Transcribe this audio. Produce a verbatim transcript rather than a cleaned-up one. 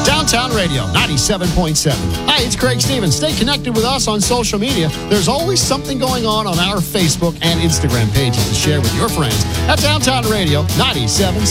Downtown Radio, ninety-seven point seven. Hi, it's Craig Stevens. Stay connected with us on social media. There's always something going on on our Facebook and Instagram pages to share with your friends at Downtown Radio, ninety-seven point seven.